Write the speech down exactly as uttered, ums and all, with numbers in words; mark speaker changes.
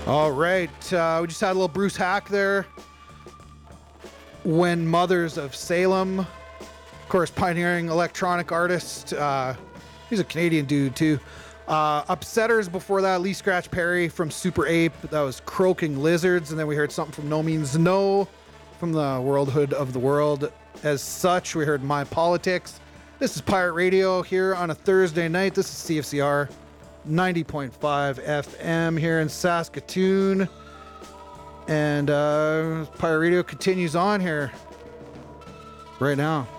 Speaker 1: All right. Uh, we just had a little Bruce Hack there. When Mothers of Salem. Of course, pioneering electronic artist. Uh, he's a Canadian dude, too. Uh, Upsetters before that. Lee Scratch Perry from Super Ape. That was Croaking Lizards. And then we heard something from No Means No from the Worldhood of the World. As such, we heard My Politics. This is Pirate Radio here on a Thursday night. This is C F C R ninety point five F M here in Saskatoon. And uh, Pirate Radio continues on here right now.